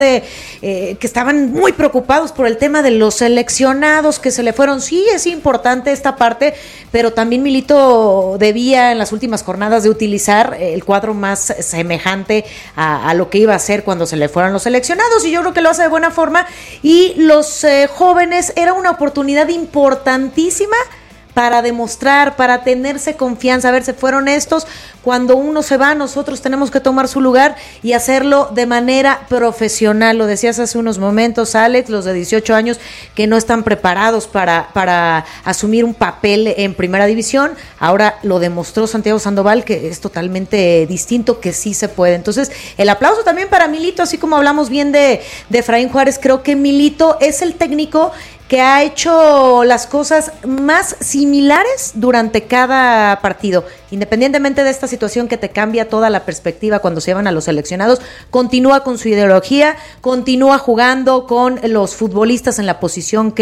que estaban muy preocupados por el tema de los seleccionados que se le fueron. Sí, es importante esta parte, pero también Milito debía en las últimas jornadas de utilizar el cuadro más semejante a lo que iba a hacer cuando se le fueran los seleccionados, y yo creo que lo hace de buena forma, y los jóvenes era una oportunidad importantísima para demostrar, para tenerse confianza. A ver, se fueron estos, cuando uno se va, nosotros tenemos que tomar su lugar y hacerlo de manera profesional. Lo decías hace unos momentos, Alex, los de 18 años que no están preparados para asumir un papel en primera división. Ahora lo demostró Santiago Sandoval, que es totalmente distinto, que sí se puede. Entonces, el aplauso también para Milito, así como hablamos bien de Efraín Juárez. Creo que Milito es el técnico que ha hecho las cosas más similares durante cada partido. Independientemente de esta situación que te cambia toda la perspectiva cuando se llevan a los seleccionados, continúa con su ideología, continúa jugando con los futbolistas en la posición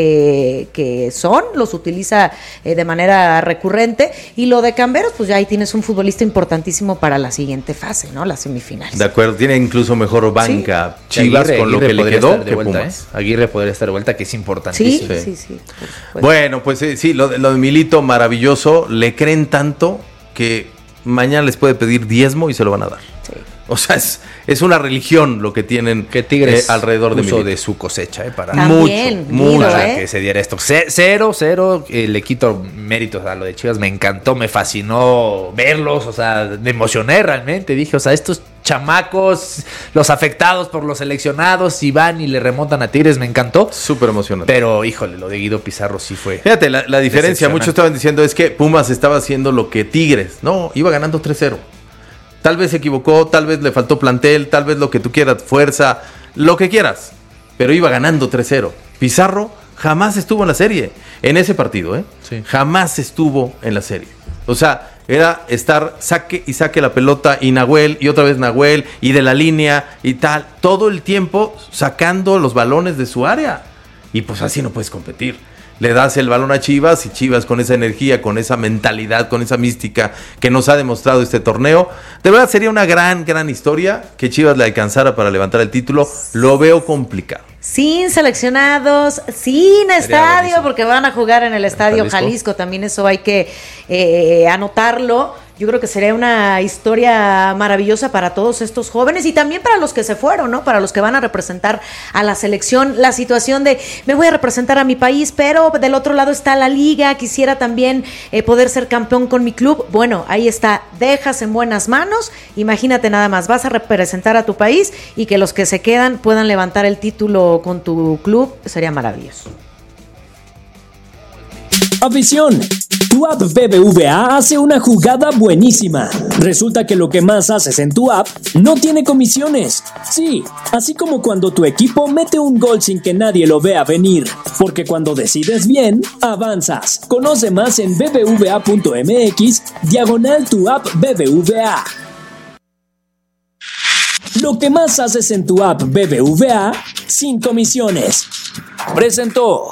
que son, los utiliza de manera recurrente, y lo de Camberos, pues ya ahí tienes un futbolista importantísimo para la siguiente fase, ¿no? Las semifinales. De acuerdo, tiene incluso mejor banca, ¿sí? Chivas, con lo que le quedó que Pumas. Aguirre podría estar de vuelta, que es importantísimo. Sí. Bueno, pues sí, lo de Milito, maravilloso. Le creen tanto que mañana les puede pedir diezmo y se lo van a dar. Sí. O sea, es una religión lo que tienen que Tigres alrededor de Milito. De su cosecha, para también, mucho que se diera esto. Cero, le quito méritos a lo de Chivas. Me encantó, me fascinó verlos, o sea, me emocioné realmente. Dije, o sea, estos chamacos, los afectados por los seleccionados, y van y le remontan a Tigres, me encantó. Súper emocionante. Pero, híjole, lo de Guido Pizarro sí fue. Fíjate, la diferencia, muchos estaban diciendo es que Pumas estaba haciendo lo que Tigres. No, iba ganando 3-0. Tal vez se equivocó, tal vez le faltó plantel, tal vez lo que tú quieras, fuerza, lo que quieras. Pero iba ganando 3-0. Pizarro jamás estuvo en la serie, en ese partido, ¿eh? Sí. Jamás estuvo en la serie. O sea, era estar saque la pelota, y Nahuel, y otra vez Nahuel, y de la línea, y tal, todo el tiempo sacando los balones de su área. Y pues así no puedes competir. Le das el balón a Chivas, y Chivas con esa energía, con esa mentalidad, con esa mística que nos ha demostrado este torneo. De verdad sería una gran historia que Chivas le alcanzara para levantar el título. Lo veo complicado. Sin seleccionados, sin estadio, porque van a jugar en el Estadio Jalisco. También eso hay que anotarlo. Yo creo que sería una historia maravillosa para todos estos jóvenes, y también para los que se fueron, ¿no? Para los que van a representar a la selección. La situación de, me voy a representar a mi país, pero del otro lado está la liga, quisiera también poder ser campeón con mi club. Bueno, ahí está, dejas en buenas manos. Imagínate nada más, vas a representar a tu país, y que los que se quedan puedan levantar el título con tu club, sería maravilloso. Afición, tu app BBVA hace una jugada buenísima. Resulta que lo que más haces en tu app no tiene comisiones. Sí, así como cuando tu equipo mete un gol sin que nadie lo vea venir. Porque cuando decides bien, avanzas. Conoce más en bbva.mx/tu app BBVA. Lo que más haces en tu app BBVA sin comisiones. Presentó.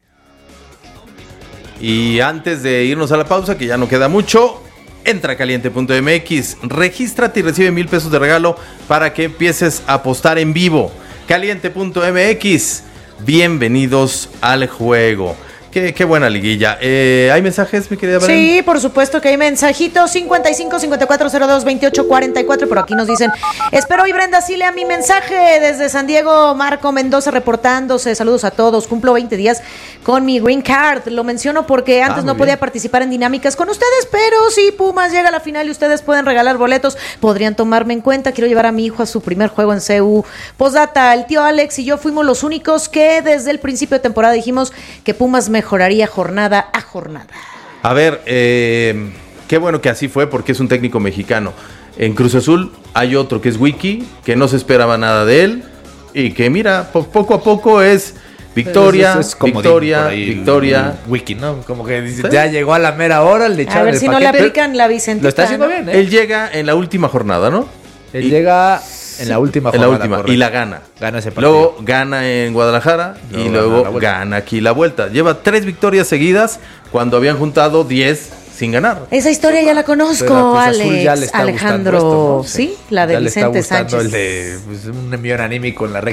Y antes de irnos a la pausa, que ya no queda mucho, entra a caliente.mx, regístrate y recibe $1,000 de regalo para que empieces a apostar en vivo. Caliente.mx, bienvenidos al juego. Qué buena liguilla. ¿Hay mensajes, mi querida Belén? Sí, por supuesto que hay mensajitos. 55-5402-2844. Por aquí nos dicen, espero hoy Brenda sí lea mi mensaje. Desde San Diego, Marco Mendoza reportándose. Saludos a todos. Cumplo 20 días con mi green card. Lo menciono porque antes no podía participar en dinámicas con ustedes, pero si Pumas llega a la final y ustedes pueden regalar boletos, podrían tomarme en cuenta. Quiero llevar a mi hijo a su primer juego en CU. Postdata, el tío Alex y yo fuimos los únicos que desde el principio de temporada dijimos que Pumas mejoraría jornada a jornada. A ver, qué bueno que así fue, porque es un técnico mexicano. En Cruz Azul hay otro que es Wiki, que no se esperaba nada de él, y que mira, poco a poco es victoria, victoria. Wiki, ¿no? Como que dice, ¿sí? Ya llegó a la mera hora, le echaron a ver si no le aplican la Vicentita. Lo está haciendo bien, ¿eh? Él llega en la última jornada, ¿no? Él llega en la última jornada. Y la gana. Gana ese partido. Luego gana en Guadalajara y luego gana aquí la vuelta. Lleva 3 victorias seguidas cuando habían juntado 10 sin ganar. Esa historia ya la Pero a conozco, Cruz Azul ya le Alex. está Alejandro, gustando esto, ¿no? sí, la de ya le está Vicente gustando Sánchez. el de pues, un envío anímico en la recta